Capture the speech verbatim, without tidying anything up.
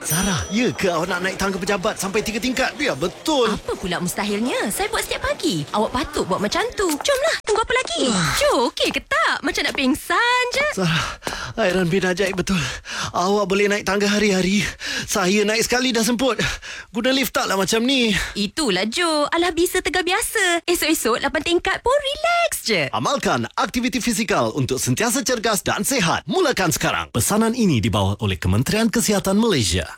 Sarah, ya ke awak nak naik tangga pejabat sampai tiga tingkat? Biar betul. Apa pula mustahilnya? Saya buat setiap pagi. Awak patut buat macam tu. Jomlah, tunggu apa lagi? Jom, okey ke tak? Macam nak pingsan je. Sarah, airan bin ajaib betul. Awak boleh naik tangga hari-hari. Saya naik sekali dah semput. Guna lift taklah macam ni. Itulah Jo. Alah bisa tegar biasa. Esok-esok lapan tingkat pun relax je. Amalkan aktiviti fizikal untuk sentiasa cergas dan sihat. Mulakan sekarang. Pesanan ini dibawa oleh Kementerian Kesihatan Malaysia.